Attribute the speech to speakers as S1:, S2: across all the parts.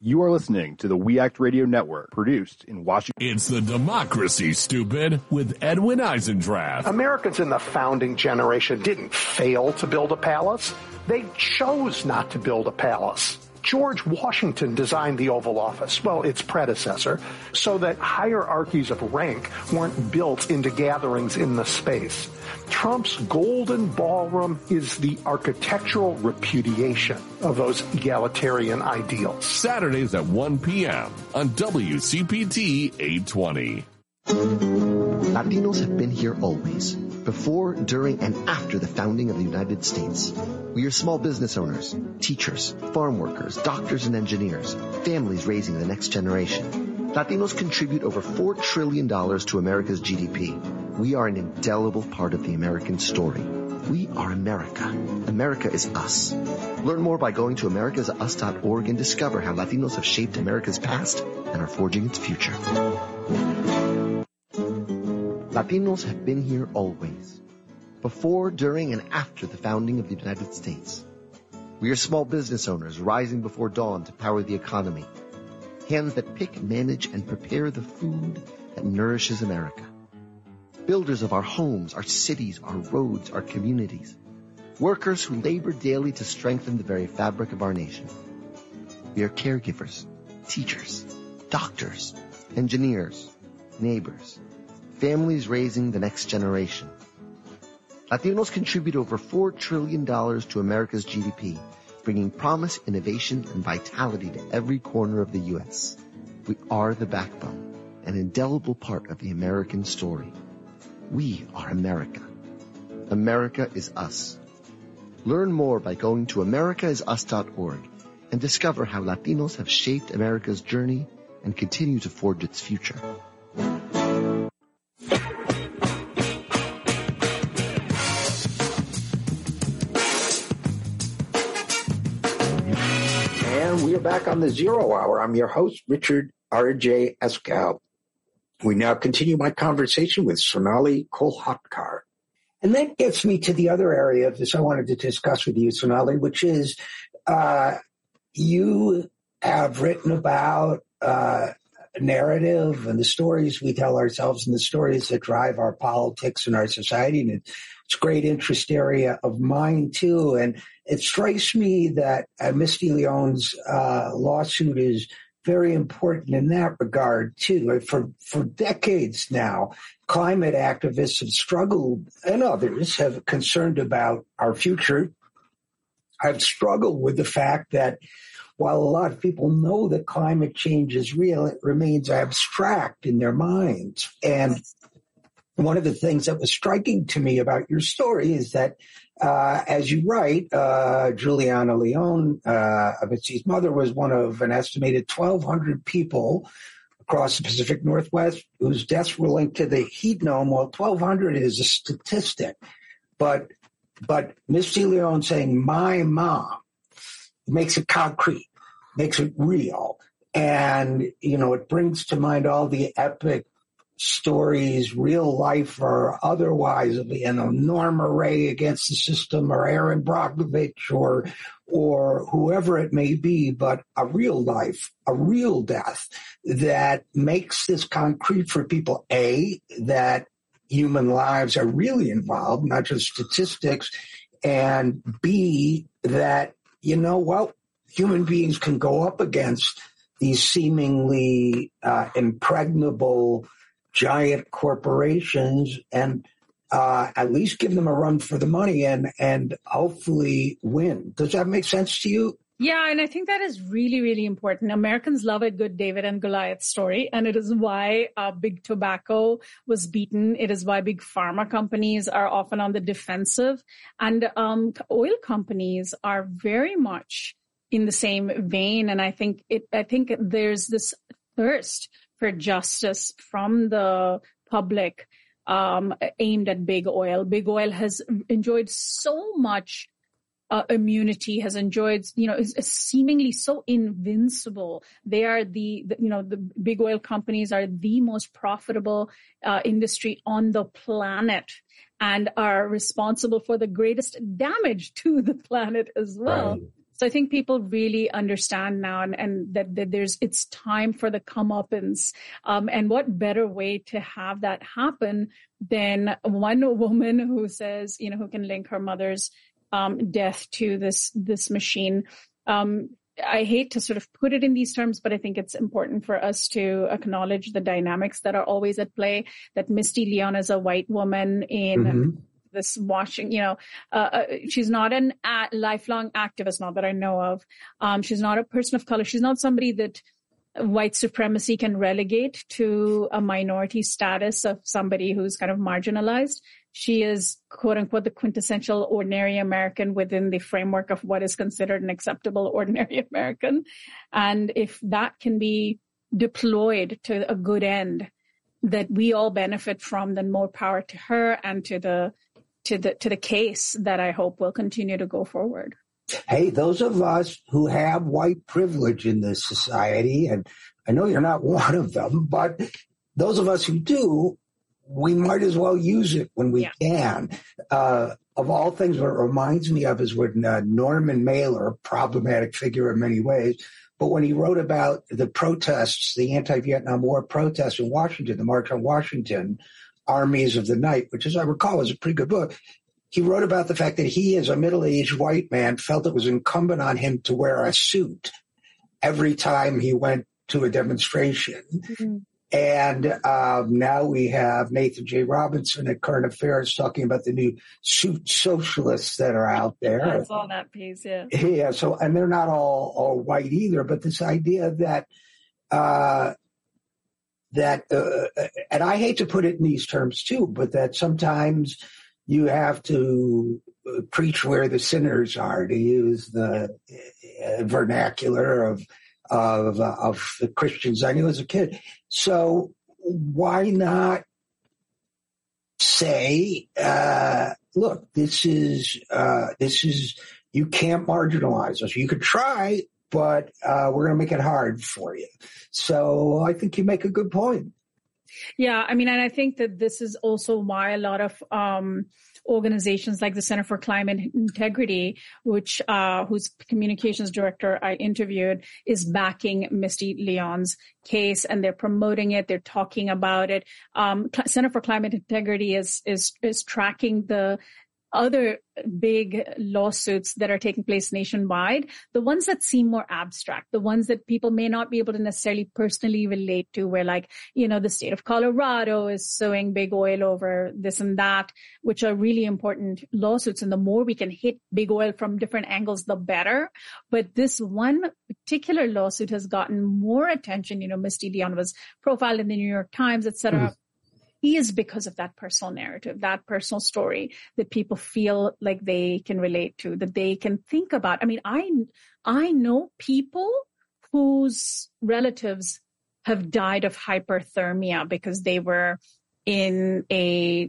S1: You are listening to the We Act Radio Network, produced in Washington.
S2: It's the Democracy, Stupid, with Edwin Eisendrath.
S3: Americans in the founding generation didn't fail to build a palace. They chose not to build a palace. George Washington designed the Oval Office, well, its predecessor, so that hierarchies of rank weren't built into gatherings in the space. Trump's Golden Ballroom is the architectural repudiation of those egalitarian ideals.
S2: Saturdays at 1 p.m. on WCPT 820.
S4: Latinos have been here always, before, during, and after the founding of the United States. We are small business owners, teachers, farm workers, doctors and engineers, families raising the next generation. Latinos contribute over $4 trillion to America's GDP. We are an indelible part of the American story. We are America. America is us. Learn more by going to americasus.org and discover how Latinos have shaped America's past and are forging its future. Latinos have been here always, before, during, and after the founding of the United States. We are small business owners rising before dawn to power the economy. Hands that pick, manage, and prepare the food that nourishes America. Builders of our homes, our cities, our roads, our communities. Workers who labor daily to strengthen the very fabric of our nation. We are caregivers, teachers, doctors, engineers, neighbors, families raising the next generation. Latinos contribute over $4 trillion to America's GDP, bringing promise, innovation, and vitality to every corner of the U.S. We are the backbone, an indelible part of the American story. We are America. America is us. Learn more by going to americaisus.org and discover how Latinos have shaped America's journey and continue to forge its future.
S5: We are back on the Zero Hour. I'm your host, Richard R.J. Escal. We now continue my conversation with Sonali Kolhatkar. And that gets me to the other area of this I wanted to discuss with you, Sonali, which is you have written about narrative and the stories we tell ourselves and the stories that drive our politics and our society. And it's a great interest area of mine, too. And it strikes me that Misty Leon's lawsuit is very important in that regard, too. For decades now, climate activists have struggled, and others have concerned about our future. I've struggled with the fact that while a lot of people know that climate change is real, it remains abstract in their minds. And one of the things that was striking to me about your story is that, as you write, Juliana Leon, Misty's mother, was one of an estimated 1,200 people across the Pacific Northwest whose deaths were linked to the heat dome. Well, 1,200 is a statistic, but Misty Leon saying "my mom" makes it concrete, makes it real, and it brings to mind all the epic stories, real life or otherwise, of Norma Ray against the system, or Aaron Brockovich, or whoever it may be, but a real life, a real death that makes this concrete for people, A, that human lives are really involved, not just statistics, and B, that, human beings can go up against these seemingly impregnable giant corporations and at least give them a run for the money and hopefully win. Does that make sense to you?
S6: Yeah, and I think that is really, really important. Americans love a good David and Goliath story, and it is why big tobacco was beaten. It is why big pharma companies are often on the defensive, and oil companies are very much in the same vein. And I think there's this thirst for justice from the public aimed at big oil. Big oil has enjoyed so much immunity, has enjoyed, is seemingly so invincible. They are the big oil companies are the most profitable industry on the planet and are responsible for the greatest damage to the planet as well. Right. So I think people really understand now and that it's time for the comeuppance. And what better way to have that happen than one woman who says, who can link her mother's death to this machine. I hate to sort of put it in these terms, but I think it's important for us to acknowledge the dynamics that are always at play, that Misty Leon is a white woman in this Washington, she's not a lifelong activist, not that I know of. She's not a person of color. She's not somebody that white supremacy can relegate to a minority status of somebody who's kind of marginalized. She is, quote unquote, the quintessential ordinary American within the framework of what is considered an acceptable ordinary American. And if that can be deployed to a good end that we all benefit from, then more power to her and to the case that I hope will continue to go forward.
S5: Hey, those of us who have white privilege in this society, and I know you're not one of them, but those of us who do, we might as well use it when we can. Of all things, what it reminds me of is when Norman Mailer, a problematic figure in many ways, but when he wrote about the protests, the anti-Vietnam War protests in Washington, the March on Washington, Armies of the Night, which, as I recall, is a pretty good book. He wrote about the fact that he, as a middle-aged white man, felt it was incumbent on him to wear a suit every time he went to a demonstration. Mm-hmm. And now we have Nathan J. Robinson at Current Affairs talking about the new suit socialists that are out there.
S6: I saw that piece, yeah.
S5: Yeah, so, and they're not all white either, but this idea that, and I hate to put it in these terms too, but that sometimes you have to preach where the sinners are, to use the vernacular of the Christians I knew as a kid. So why not say, look, this is you can't marginalize us. You could try, but we're going to make it hard for you. So I think you make a good point.
S6: Yeah, I mean, and I think that this is also why a lot of organizations like the Center for Climate Integrity, which whose communications director I interviewed, is backing Misty Leon's case, and they're promoting it. They're talking about it. Center for Climate Integrity is tracking the other big lawsuits that are taking place nationwide, the ones that seem more abstract, the ones that people may not be able to necessarily personally relate to, where like, the state of Colorado is suing big oil over this and that, which are really important lawsuits. And the more we can hit big oil from different angles, the better. But this one particular lawsuit has gotten more attention. Misty Leon was profiled in the New York Times, et cetera. Is because of that personal narrative, that personal story that people feel like they can relate to, that they can think about. I mean, I know people whose relatives have died of hyperthermia because they were in a,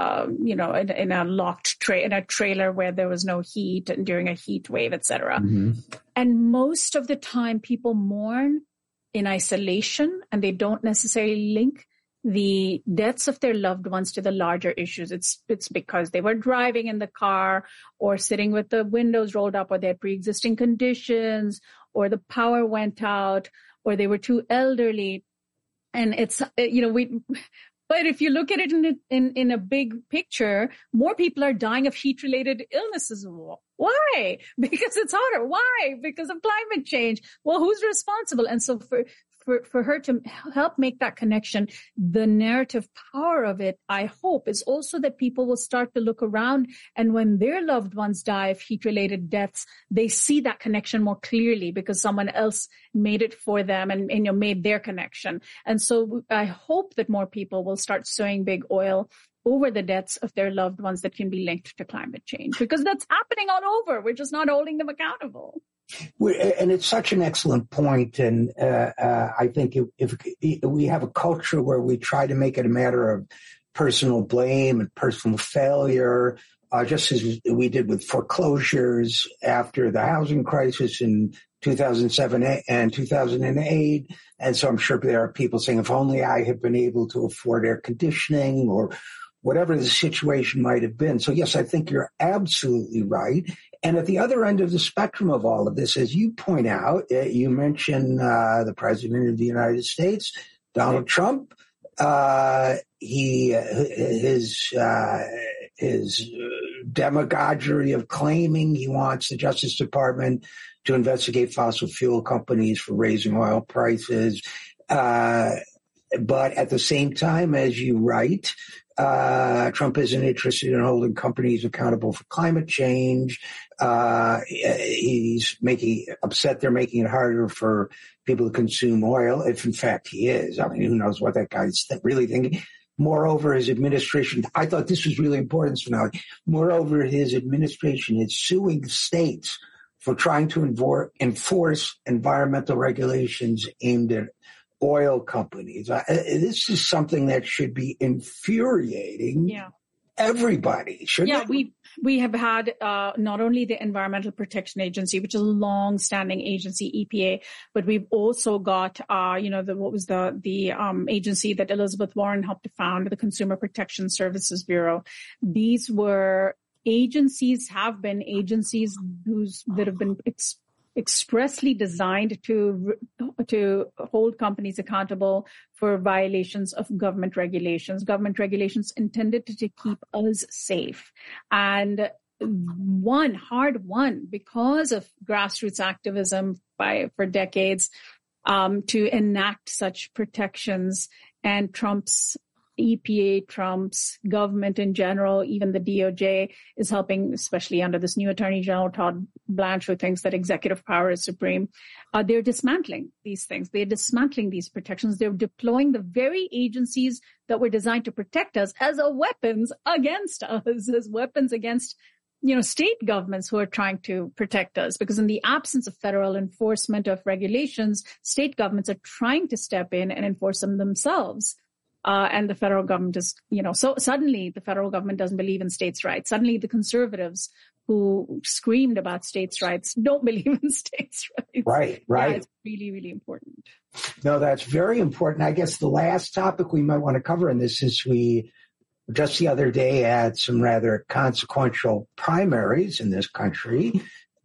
S6: in a locked in a trailer where there was no heat and during a heat wave, et cetera. Mm-hmm. And most of the time people mourn in isolation and they don't necessarily link the deaths of their loved ones to the larger issues. It's because they were driving in the car or sitting with the windows rolled up, or they had pre-existing conditions, or the power went out, or they were too elderly. And it's, but if you look at it in a big picture, more people are dying of heat-related illnesses. Why? Because it's hotter. Why? Because of climate change. Well, who's responsible? And so for her to help make that connection, the narrative power of it, I hope, is also that people will start to look around, and when their loved ones die of heat-related deaths, they see that connection more clearly because someone else made it for them and made their connection. And so I hope that more people will start suing big oil over the deaths of their loved ones that can be linked to climate change, because that's happening all over. We're just not holding them accountable.
S5: And it's such an excellent point. And I think if we have a culture where we try to make it a matter of personal blame and personal failure, just as we did with foreclosures after the housing crisis in 2007 and 2008. And so I'm sure there are people saying, if only I had been able to afford air conditioning, or whatever the situation might have been. So yes, I think you're absolutely right. And at the other end of the spectrum of all of this, as you point out, you mentioned the President of the United States, Donald Trump. His demagoguery of claiming he wants the Justice Department to investigate fossil fuel companies for raising oil prices. But at the same time, as you write, Trump isn't interested in holding companies accountable for climate change. He's upset they're making it harder for people to consume oil, if in fact he is. I mean, who knows what that guy's really thinking. Moreover, his administration, I thought this was really important, Sonali. Moreover, his administration is suing states for trying to enforce environmental regulations aimed at oil companies. This is something that should be infuriating everybody, shouldn't it?
S6: We have had not only the Environmental Protection Agency, which is a long-standing agency, EPA, but we've also got, the agency that Elizabeth Warren helped to found, the Consumer Protection Services Bureau. These were have been agencies that have been expressly designed to hold companies accountable for violations of government regulations intended to keep us safe. And hard won because of grassroots activism for decades to enact such protections. And Trump's EPA, Trump's government in general, even the DOJ is helping, especially under this new Attorney General, Todd Blanche, who thinks that executive power is supreme. They're dismantling these things. They're dismantling these protections. They're deploying the very agencies that were designed to protect us as weapons against us, as weapons against, state governments who are trying to protect us. Because in the absence of federal enforcement of regulations, state governments are trying to step in and enforce them themselves. And the federal government is, so suddenly the federal government doesn't believe in states' rights. Suddenly the conservatives who screamed about states' rights don't believe in states' rights.
S5: Right.
S6: Yeah, it's really, really important.
S5: No, that's very important. I guess the last topic we might want to cover in this is we just the other day had some rather consequential primaries in this country.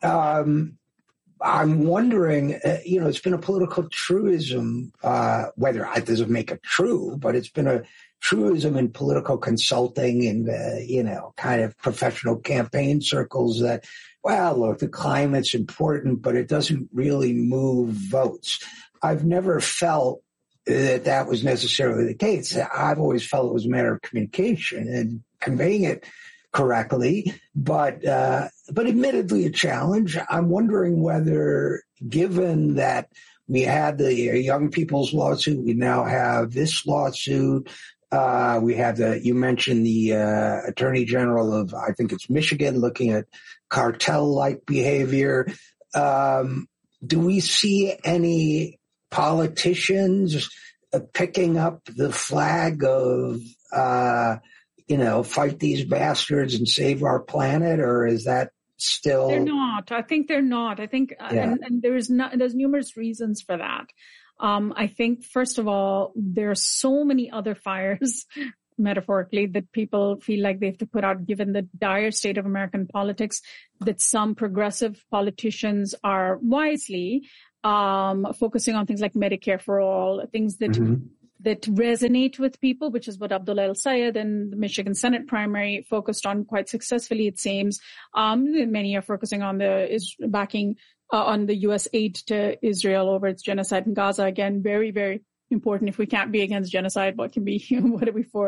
S5: I'm wondering, it's been a political truism, whether it doesn't make it true, but it's been a truism in political consulting and, kind of professional campaign circles that, well, look, the climate's important, but it doesn't really move votes. I've never felt that was necessarily the case. I've always felt it was a matter of communication and conveying it correctly, but admittedly a challenge. I'm wondering whether, given that we had the young people's lawsuit, we now have this lawsuit. We have you mentioned the Attorney General of, I think it's Michigan, looking at cartel-like behavior. Do we see any politicians picking up the flag of, fight these bastards and save our planet, or is that still?
S6: They're not. I think they're not. I think, and there's numerous reasons for that. I think, first of all, there are so many other fires, metaphorically, that people feel like they have to put out, given the dire state of American politics, that some progressive politicians are wisely focusing on things like Medicare for all, things that that resonate with people, which is what Abdullah El-Sayed and the Michigan Senate primary focused on quite successfully, it seems. Many are focusing on on the U.S. aid to Israel over its genocide in Gaza. Again, very, very important. If we can't be against genocide, what are we for?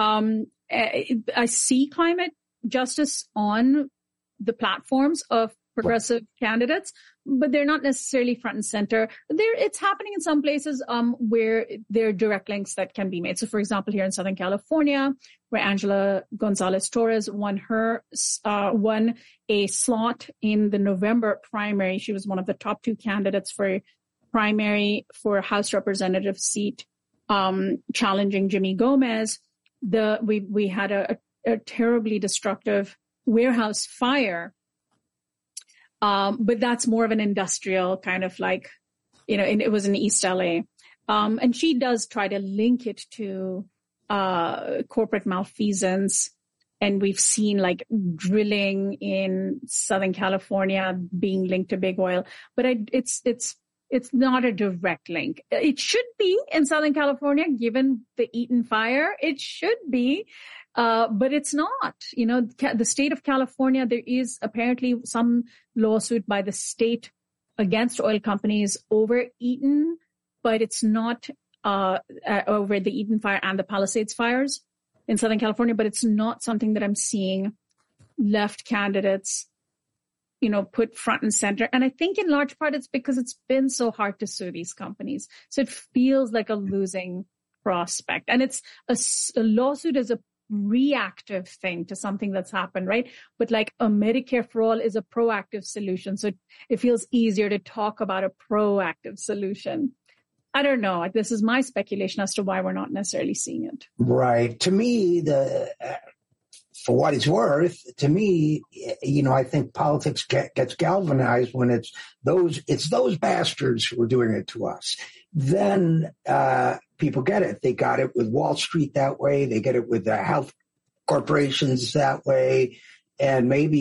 S6: I see climate justice on the platforms of progressive candidates, but they're not necessarily front and center. It's happening in some places where there are direct links that can be made. So, for example, here in Southern California, where Angela Gonzalez-Torres won a slot in the November primary. She was one of the top two candidates for a primary for a House representative seat, challenging Jimmy Gomez. We had a terribly destructive warehouse fire. But that's more of an industrial kind of like, and it was in East LA. And she does try to link it to corporate malfeasance. And we've seen like drilling in Southern California being linked to big oil, but it's not a direct link. It should be in Southern California, given the Eaton fire. It should be, but it's not. You know, the state of California, there is apparently some lawsuit by the state against oil companies over Eaton, but it's not over the Eaton fire and the Palisades fires in Southern California, but it's not something that I'm seeing left candidates, you know, put front and center. And I think in large part it's because it's been so hard to sue these companies. So it feels like a losing prospect. And it's a lawsuit is a reactive thing to something that's happened, right? But like a Medicare for all is a proactive solution. So it feels easier to talk about a proactive solution. I don't know. This is my speculation as to why we're not necessarily seeing it.
S5: Right. To me, for what it's worth, to me, you know, I think politics gets galvanized when it's those bastards who are doing it to us. Then people get it. They got it with Wall Street that way. They get it with the health corporations that way. And maybe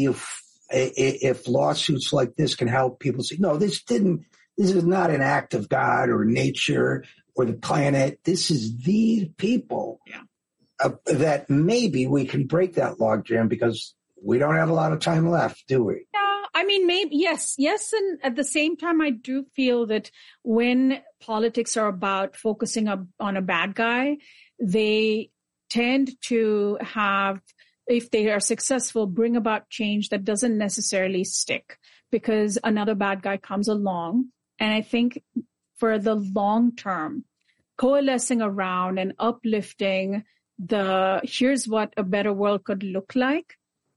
S5: if lawsuits like this can help people say, no, this is not an act of God or nature or the planet. This is these people.
S6: Yeah.
S5: That maybe we can break that logjam because we don't have a lot of time left, do we?
S6: Yeah, I mean, maybe, yes. And at the same time, I do feel that when politics are about focusing on a bad guy, they tend to have, if they are successful, bring about change that doesn't necessarily stick because another bad guy comes along. And I think for the long term, coalescing around and uplifting here's what a better world could look like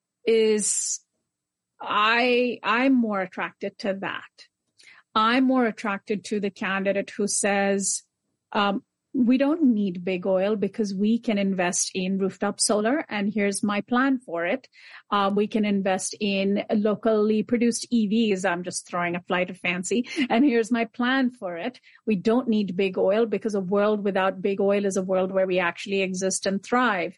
S6: is I'm more attracted to that. I'm more attracted to the candidate who says, we don't need big oil because we can invest in rooftop solar, and here's my plan for it. We can invest in locally produced EVs. I'm just throwing a flight of fancy, and here's my plan for it. We don't need big oil because a world without big oil is a world where we actually exist and thrive.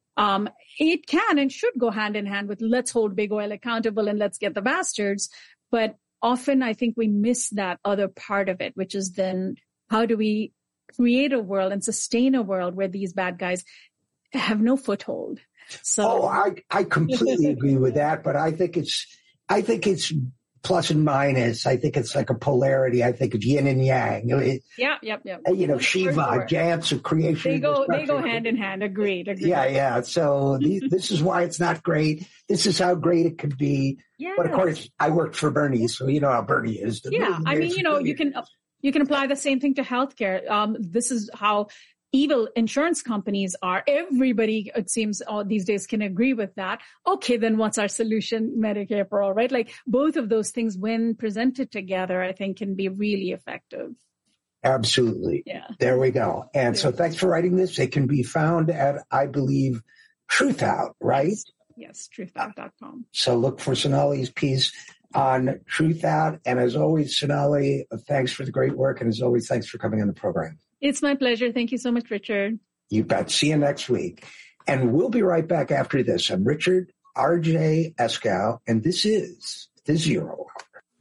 S6: It can and should go hand in hand with let's hold big oil accountable and let's get the bastards. But often I think we miss that other part of it, which is then how do we create a world and sustain a world where these bad guys have no foothold. So
S5: I completely agree with that, but I think it's plus and minus. I think it's like a polarity. I think it's yin and yang.
S6: Yeah.
S5: You know, Shiva, dance of creation.
S6: They go hand in hand. Agreed.
S5: Yeah. So this is why it's not great. This is how great it could be.
S6: Yes.
S5: But of course, I worked for Bernie, so you know how Bernie is.
S6: Yeah, I mean, you know, you can apply the same thing to healthcare. This is how evil insurance companies are. Everybody, it seems, these days can agree with that. Okay, then what's our solution? Medicare for all, right? Like both of those things, when presented together, I think can be really effective.
S5: Absolutely.
S6: Yeah.
S5: There we go. And so thanks for writing this. It can be found at, I believe, Truthout, right?
S6: Yes, truthout.com.
S5: So look for Sonali's piece on Truthout. And as always, Sonali, thanks for the great work. And as always, thanks for coming on the program.
S6: It's my pleasure. Thank you so much, Richard.
S5: You bet. See you next week. And we'll be right back after this. I'm Richard R.J. Eskow, and this is The Zero.